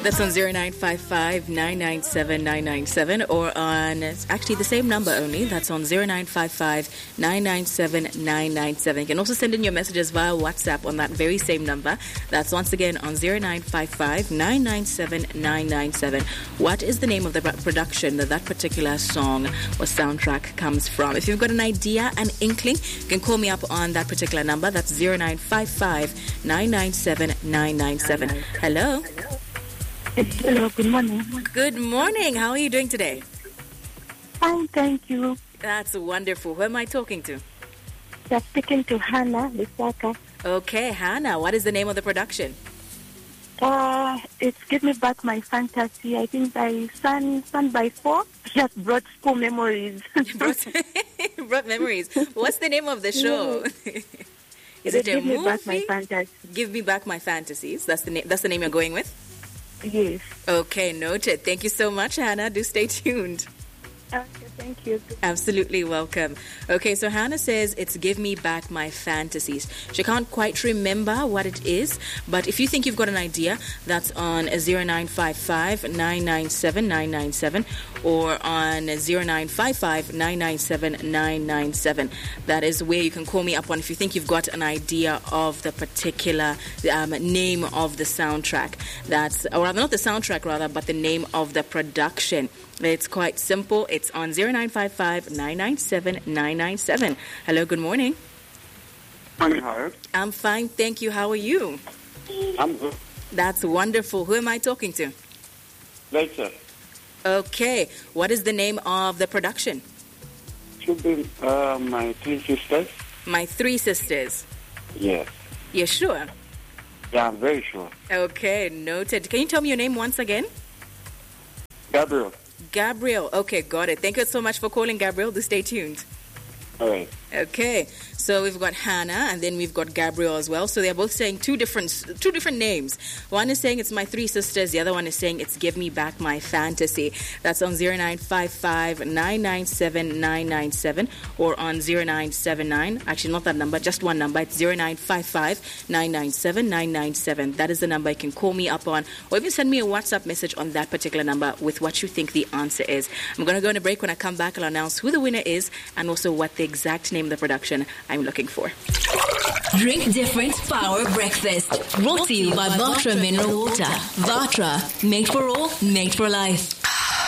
That's on 0955 997 997 or on actually the same number only. That's on 0955 997 997. You can also send in your messages via WhatsApp on that very same number. That's once again on 0955 997 997. What is the name of the production that particular song or soundtrack comes from? If you've got an idea, an inkling, you can call me up on that particular number. That's 0955 997 997. Hello. Hello, good morning. Good morning. How are you doing today? Fine, thank you. That's wonderful. Who am I talking to? You're speaking to Hannah Lisaka. Okay, Hannah, what is the name of the production? It's Give Me Back My Fantasy. I think by Sun by 4. Just brought school memories. brought memories. What's the name of the show? Is it a movie? Give Me Back My Fantasy. Give Me Back My Fantasies. That's the name. That's the name you're going with? Yes. Okay, noted. Thank you so much, Hannah. Do stay tuned. Okay, thank you. Absolutely welcome. Okay, so Hannah says it's Give Me Back My Fantasies. She can't quite remember what it is, but if you think you've got an idea, that's on 0955 997 997 or on 0955 997 997. That is where you can call me up on if you think you've got an idea of the particular name of the soundtrack. That's, or rather, not the soundtrack, rather, but the name of the production. It's quite simple. It's on 0955 997 997. Hello, good morning. Morning, how? I'm fine, thank you. How are you? I'm good. That's wonderful. Who am I talking to? Later. Okay. What is the name of the production? Should be My Three Sisters. My Three Sisters. Yes. You're sure? Yeah, I'm very sure. Okay, noted. Can you tell me your name once again? Gabriel. Gabriel. Okay, got it. Thank you so much for calling, Gabriel. Do stay tuned. All right. Okay, so we've got Hannah and then we've got Gabriel as well. So they're both saying two different names. One is saying it's My Three Sisters. The other one is saying it's Give Me Back My Fantasy. That's on 0955 997 997 or on 0979. Actually, not that number, just one number. It's 0955 997 997. That is the number you can call me up on, or even send me a WhatsApp message on that particular number with what you think the answer is. I'm going to go on a break. When I come back, I'll announce who the winner is and also what the exact name of the production I'm looking for. Drink Different Power Breakfast. Brought to you by Vatra Mineral Water. Vatra, made for all, made for life.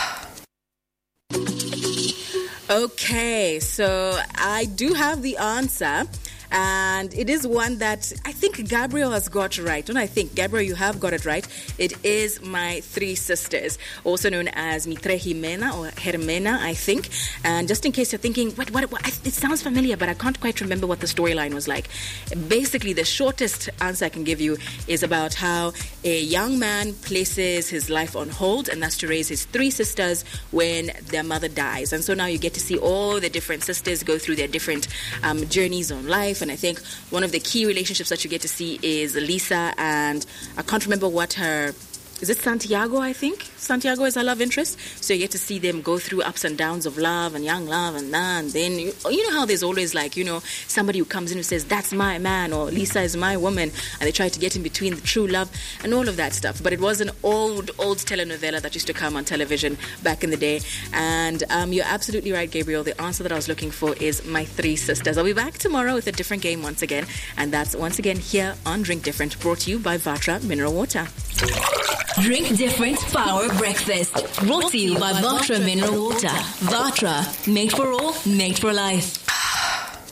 Okay, so I do have the answer. And it is one that I think Gabriel has got right. Don't I think, Gabriel, you have got it right. It is My Three Sisters, also known as Mitre Jimena or Hermena, I think. And just in case you're thinking, what, it sounds familiar, but I can't quite remember what the storyline was like. Basically, the shortest answer I can give you is about how a young man places his life on hold, and that's to raise his three sisters when their mother dies. And so now you get to see all the different sisters go through their different journeys on life. And I think one of the key relationships that you get to see is Lisa, and I can't remember what her... Is it Santiago, I think? Santiago is her love interest. So you get to see them go through ups and downs of love and young love and that. And then, you know how there's always somebody who comes in who says, that's my man, or Lisa is my woman. And they try to get in between the true love and all of that stuff. But it was an old telenovela that used to come on television back in the day. And you're absolutely right, Gabriel. The answer that I was looking for is My Three Sisters. I'll be back tomorrow with a different game once again. And that's once again here on Drink Different, brought to you by Vatra Mineral Water. Drink Different Power Breakfast. Brought to you by Vatra Mineral Water. Vatra, made for all, made for life.